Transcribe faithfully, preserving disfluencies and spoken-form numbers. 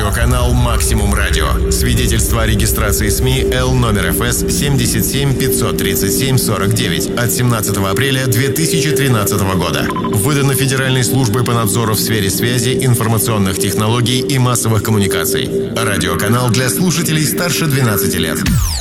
Радиоканал «Максимум Радио». Свидетельство о регистрации СМИ Л номер эф эс семь семь пять три семь сорок девять от семнадцатого апреля две тысячи тринадцатого года. Выдано Федеральной службой по надзору в сфере связи, информационных технологий и массовых коммуникаций. Радиоканал для слушателей старше двенадцати лет.